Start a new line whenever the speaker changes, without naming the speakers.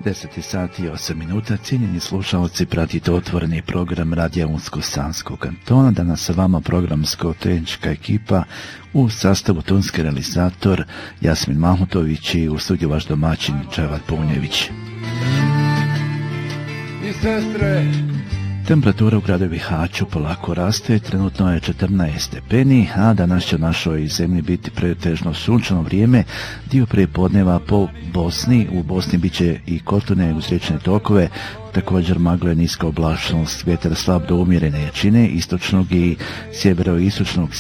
10 sati i 8 minuta, cijenjeni slušalci, pratite otvoreni program Radija Unsko-Sanskog kantona. Danas sa vama programsko-tehnička ekipa u sastavu tonski realizator Jasmin Mahmutović i u studiju vaš domaćin Čevat Punjević.
I sestre,
temperatura u gradu Bihaću polako raste, trenutno je 14 stepeni, a danas će u našoj zemlji biti pretežno sunčano vrijeme. Dio prijepodneva po Bosni, u Bosni bit će i kotline uz riječne tokove, također magle, niska oblačnost, vjetar slab do umjerene jačine, istočnog i sjeveroistočnog